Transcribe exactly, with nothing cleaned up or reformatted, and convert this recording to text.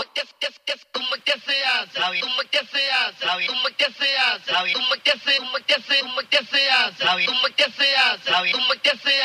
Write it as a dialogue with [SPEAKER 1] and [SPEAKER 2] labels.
[SPEAKER 1] ¿Cómo es que se hace? ¿Cómo es que se hace? ¿Cómo es que se hace? ¿Cómo es que se hace? ¿Cómo es que se hace? ¿Cómo es que se hace? ¿Cómo es que se hace? ¿Cómo es que se hace?